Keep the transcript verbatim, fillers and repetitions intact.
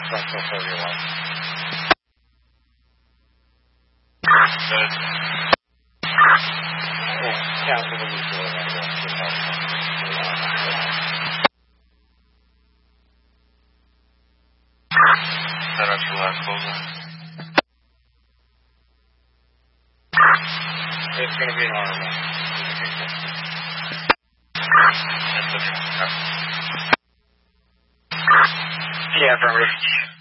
Central thirty-one. Good. Yeah, I'm going to use the other one. That up your last closer. It's going to be an arm. That's okay. Yeah, from Rich.